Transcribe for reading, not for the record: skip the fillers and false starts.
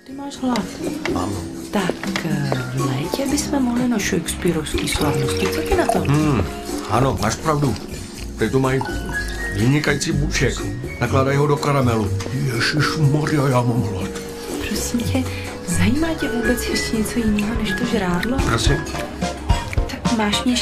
Ty máš hlad. Mám. Tak v létě bychom mohli na shakespearovský slavnosti. Co ty na to? Ano, máš pravdu. Teď tu mají vynikající buček. Nakládají ho do karamelu. Ježišmarja, já mám hlad. Prosím tě, zajímá tě vůbec ještě něco jiného než to žrádlo? Prosím. Tak máš mě ještě